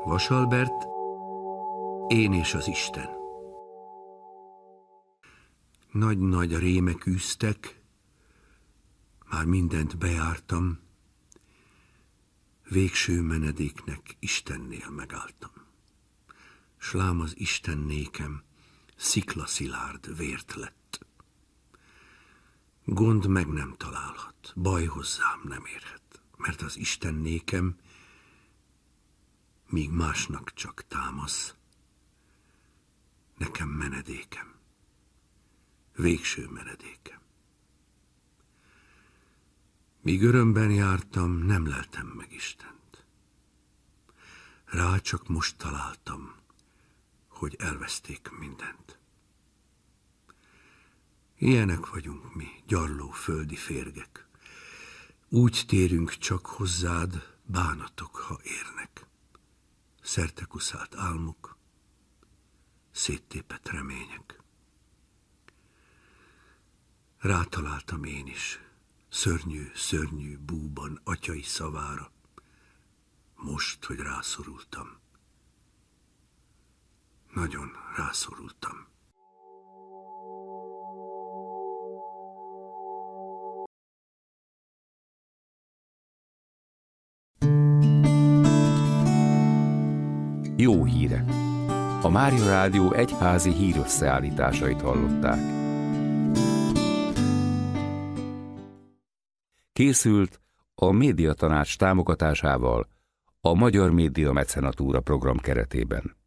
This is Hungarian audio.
Vasalbert, én és az Isten. Nagy-nagy rémek űztek, már mindent bejártam, végső menedéknek Istennél megálltam. S lám az Isten nékem sziklaszilárd vért lett. Gond meg nem találhat, baj hozzám nem érhet, mert az Isten nékem, míg másnak csak támasz, nekem menedékem, végső menedékem. Míg örömben jártam, nem leltem meg Istent. Rá csak most találtam, hogy elveszték mindent. Ilyenek vagyunk mi, gyarló földi férgek. Úgy térünk csak hozzád, bánatok, ha érnek. Szertekuszált álmok, széttépett remények. Rátaláltam én is, szörnyű búban atyai szavára, most, hogy rászorultam. Nagyon rászorultam. Jó hírek! A Mária Rádió egyházi hírösszeállításait hallották. Készült a Médiatanács támogatásával a Magyar Média Mecenatúra program keretében.